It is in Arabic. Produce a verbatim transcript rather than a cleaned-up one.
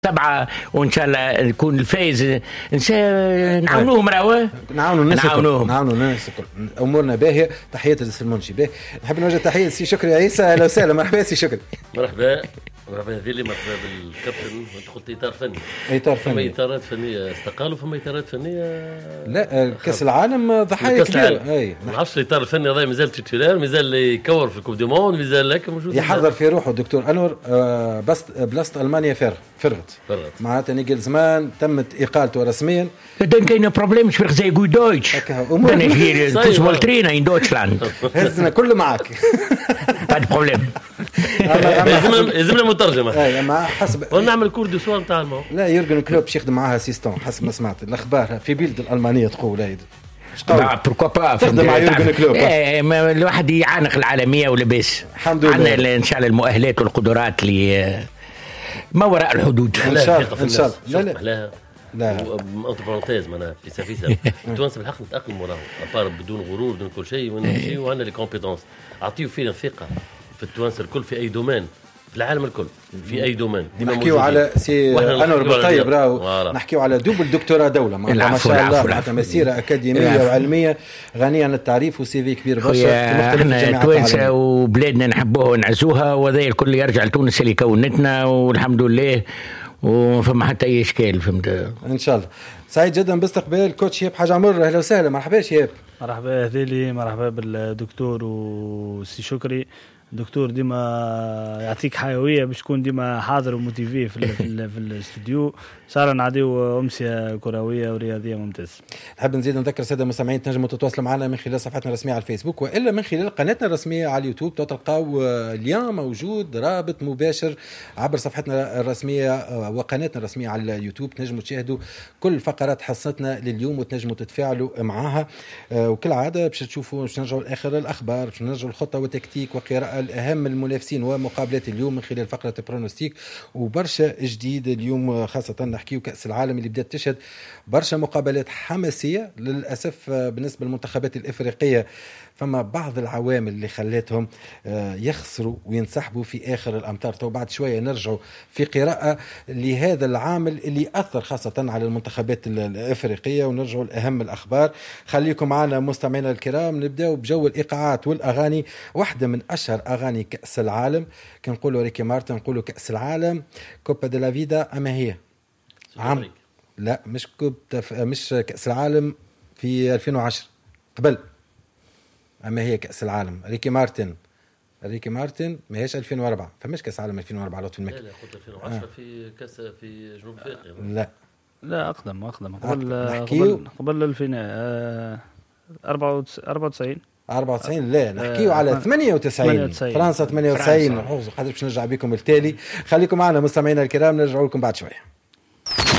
سبعة وإن شاء الله يكون الفايز نعاونوهم راهو نعاونوا الناس نعاونوهم نعاونوا الناس أمورنا باهية. تحياتي للسلمونشي باهي. نحب نوجه تحية سي شكري عيسى. أهلا وسهلا. مرحبا سي شكري. مرحبا مرحبا. هذه اللي مرحبا بالكابتن. وانت قلت اطار فني. اطار فني. فما اطارات فنيه استقالوا فما اطارات فنيه. لا كاس العالم ضحايا كبيره. اي ما نعرفش الاطار الفني هذا مازال تيتولار مازال يكور في الكوب دي موند مازال هكا موجود. يحضر في روحه الدكتور انور. آه بس بلاصه المانيا فارغ فرغت معناتها نيجل زمان تمت اقالته رسميا. dann keine Problem ich spreche sehr gut Deutsch. dann ich hier Fußballtrainer in Deutschland. هزنا كله معك. kein Problem. يلزمنا مترجمه. اي ما حسب ونعمل كور دو سوار نتاع المو. لا يورجن كلوب باش يخدم معاها اسيستون حسب ما سمعت الاخبار في بلد الالمانيه تقول هيدا. بوركوا با تخدم مع يورجن كلوب. ايه الواحد يعانق العالميه ولبس. الحمد لله. عندنا ان شاء الله المؤهلات والقدرات اللي ما وراء الحدود. ان شاء الله ان شاء الله. لا لا لا انت برونتيز معناها في سافيسا التوانسه بالحق نتاقلموا راهو ابار بدون غرور بدون كل شيء ونمشي وعندنا لي كومبيتونس. اعطيو فينا ثقه في التوانسه الكل في اي دومين في العالم الكل في اي دومين. نحكيو على سي انور بالطيب راهو نحكيو على دوبل دكتوراه دوله ما شاء الله معناتها مسيره اكاديميه وعلميه غنيه عن التعريف وسي في كبير برشا. احنا توانسه وبلادنا نحبوها ونعزوها وهذا الكل يرجع لتونس اللي كونتنا والحمد لله وفما حتى اي اشكال فهمت. ان شاء الله. سعيد جدا باستقبال كوتش شياب حاج عمر. اهلا وسهلا. مرحبا شياب. مرحبا هذيلي. مرحبا بالدكتور وسي شكري. الدكتور ديما يعطيك حيويه باش تكون ديما حاضر وموتيفي في في, في الاستوديو. صار نعديو امسيه كرويه ورياضيه ممتازه. نحب نزيد نذكر الساده المستمعين تنجموا تتواصلوا معنا من خلال صفحتنا الرسميه على الفيسبوك والا من خلال قناتنا الرسميه على اليوتيوب. تلقاو اليوم موجود رابط مباشر عبر صفحتنا الرسميه وقناتنا الرسميه على اليوتيوب. تنجموا تشاهدوا كل فقرات حصتنا لليوم وتنجموا تتفاعلوا معها. وكل عاده باش تشوفوا باش نرجعوا لاخر الاخبار باش نرجعوا الخطه والتكتيك وقراءه الاهم المنافسين ومقابلات اليوم من خلال فقره برونوستيك وبرشا جديد اليوم خاصه نحكيو كأس العالم اللي بدأت تشهد برشا مقابلات حماسية. للأسف بالنسبة للمنتخبات الإفريقية فما بعض العوامل اللي خلتهم يخسروا وينسحبوا في آخر الأمتار. تو بعد شوية نرجعوا في قراءة لهذا العامل اللي أثر خاصة على المنتخبات الإفريقية ونرجعوا لأهم الأخبار. خليكم معنا مستمعينا الكرام. نبدأ بجو الإيقاعات والأغاني. واحدة من أشهر أغاني كأس العالم كنقولوا ريكي مارتن نقولوا كأس العالم كوبا دي لا فيدا. أما هي عام لا مش كوب مش كأس العالم في ألفين وعشرة قبل. أما هي كأس العالم ريكي مارتن ريكي مارتن ما هيش ألفين وأربعة فمش كأس العالم ألفين وأربعة لطفي المكي. لا لا قلت ألفين وعشرة آه. في كأس في جنوب أفريقيا. لا لا أقدم أقدم قبل قبل قبل ألفين أربعة وتسعين أربعة وتسعين. لا نحكيو على ثمانية وتسعين فرنسا ثمانية وتسعين. قدر باش نرجع بكم التالي. خليكم معنا مستمعينا الكرام نرجع لكم بعد شوية.